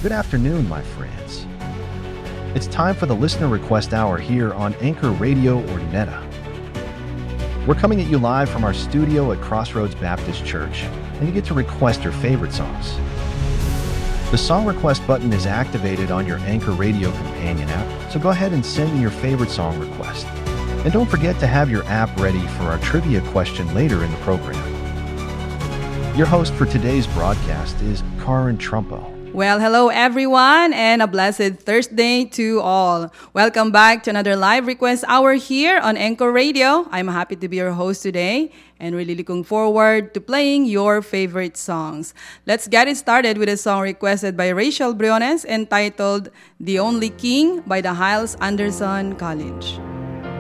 Good afternoon, my friends. It's time for the Listener Request Hour here on Anchor Radio or Netta. We're coming at you live from our studio at Crossroads Baptist Church, and you get to request your favorite songs. The song request button is activated on your Anchor Radio companion app, so go ahead and send in your favorite song request. And don't forget to have your app ready for our trivia question later in the program. Your host for today's broadcast is Karin Trumpo. Well, hello everyone, and a blessed Thursday to all. Welcome back to another live request hour here on Anchor Radio. I'm happy to be your host today and really looking forward to playing your favorite songs. Let's get it started with a song requested by Rachel Briones entitled The Only King by the Hyles Anderson College.